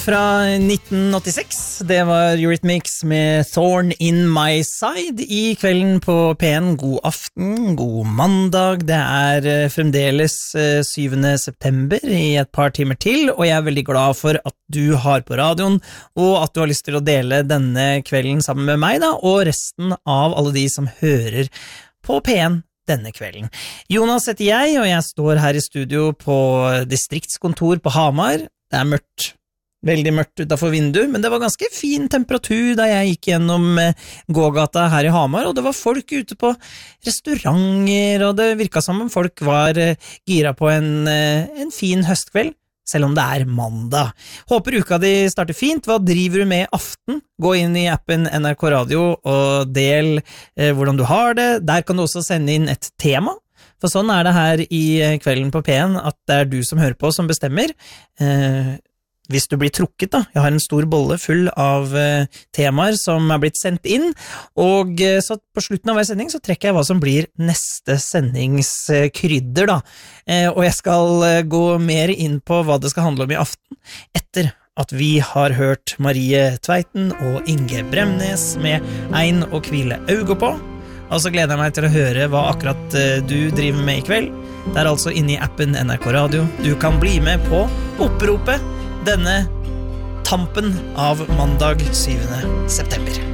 Fra 1986, det var Eurythmics med Thorn in My Side I kvelden på P1. God aften, god mandag, det fremdeles 7. september I et par timer til, og jeg veldig glad for at du har på radioen, og at du har lyst til å dele denne kvelden sammen med meg da, og resten av alle de som hører på P1 denne kvelden. Jonas heter jeg, og jeg står her I studio på distriktskontor på Hamar. Det mørkt. Veldig mørkt utenfor vinduet, men det var ganske fin temperatur da jeg gikk gjennom gågata her I Hamar, og det var folk ute på restauranter, og det virket som om folk var gira på en fin høstkveld, selv om det mandag. Håper uka di starter fint. Hva driver du med I aften? Gå inn I appen NRK Radio og del hvordan du har det. Der kan du også sende inn et tema, for sånn det her I kvelden på P1, at det du som hører på som bestemmer. Hvis du blir trukket da, jeg har en stor bolle full av temaer som blitt sendt inn, og så på slutten av hver sending så trekker jeg hva som blir neste sendningskrydder da, og jeg skal gå mer inn på hva det skal handle om I aften, etter at vi har hørt Marie Tveiten og Inge Bremnes med Ein og hvile augo på, og så gleder jeg meg til å høre hva akkurat du driver med I kveld. Det altså inne I appen NRK Radio. Du kan bli med på oppropet denne tampen av mandag 7. september.